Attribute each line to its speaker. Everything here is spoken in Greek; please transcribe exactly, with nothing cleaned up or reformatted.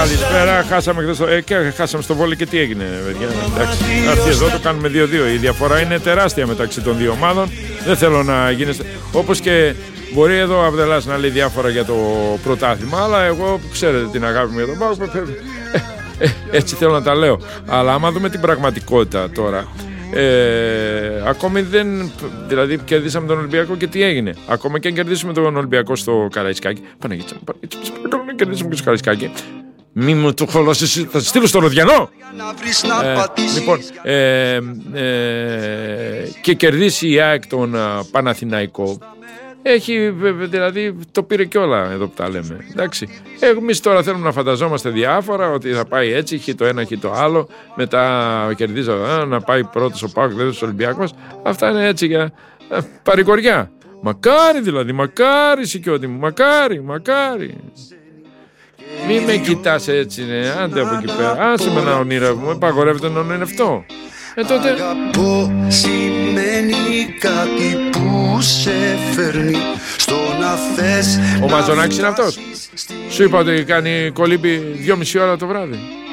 Speaker 1: Καλησπέρα. Χάσαμε χθες το... ε, και χάσαμε στο Βόλι και τι έγινε, παιδιά. Εντάξει, αυτή εδώ το κάνουμε δύο δύο. Η διαφορά είναι τεράστια μεταξύ των δύο ομάδων. Δεν θέλω να γίνεστε. Όπως και μπορεί εδώ ο Αβδελάς να λέει διάφορα για το πρωτάθλημα, αλλά εγώ ξέρετε την αγάπη μου για τον Πάοκ. Ε, έτσι θέλω να τα λέω. Αλλά άμα δούμε την πραγματικότητα τώρα, ε, ακόμη δεν. Δηλαδή, κερδίσαμε τον Ολυμπιακό και τι έγινε. Ακόμα και αν κερδίσουμε τον Ολυμπιακό στο Καραϊσκάκι. Παναγίτσα, παρακαλώ να κερδίσουμε και στο Καραϊσκάκι. Μη μου το χολώσει, θα στείλω στο Ροδιανό. Ε, λοιπόν, ε, ε, και κερδίσει η ΑΕΚ τον Παναθηναϊκό. Έχει, δηλαδή, το πήρε κιόλα εδώ που τα λέμε. Εντάξει. Εμείς τώρα θέλουμε να φανταζόμαστε διάφορα, ότι θα πάει έτσι, χει το ένα, χει το άλλο. Μετά κερδίζει να πάει πρώτος ο ΠΑΟΚ, δεύτερος ο Ολυμπιακός. Αυτά είναι έτσι για ε, παρηγοριά. Μακάρι δηλαδή, μακάρι Σικιώτη μου, μακάρι, μακάρι. Μη με κοιτάς έτσι, ναι, άντε από εκεί πέρα. Άσε με να ονειρεύουμε, παγορεύεται να ονειρευτώ. Ε, τότε...
Speaker 2: Αγαπώ σημαίνει κάτι που σε φέρνει στο να θες.
Speaker 1: Ο Μαζονάκης είναι αυτός. Σου είπα ότι κάνει κολύμπι δυόμιση ώρα το βράδυ.